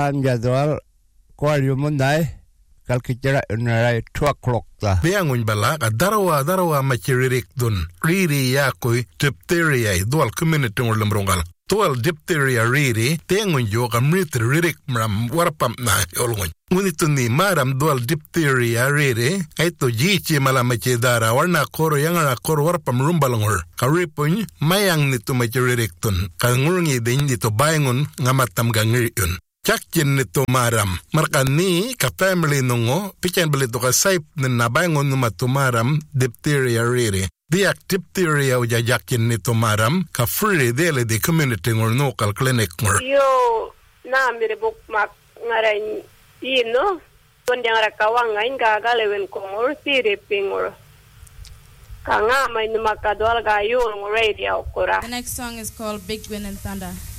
ham jadwal ko yumunai kalkitira unarai 2 o'clock ta beangun bala darwa machiririk dun riri yakoi diphtheria dual community ngolmrongal dual diphtheria riri tengun yoga mritririk mram warpam na olgun ngunituni maram dual diphtheria riri aito jichi malamache dara warna koro yangara koro warpam rumbalongor karipun mayang nitu machiririk dun kangurungi din dito bayangun ngamatam gangirun Chakin nito maram. Markani ka family nungo, pichen balito ka saip na nabangon numatumaram diphtheria riri. Diak diphtheria o jajakin nito maram, ka free dele di community ngor local clinic ngor. Yo, na miribuk mak ngaray ino, kundang rakawang ngayon gagalewin ko ngor, siriping ngor. Kanga may numakadwal gayon ng radio kura. The next song is called Big Wind and Thunder.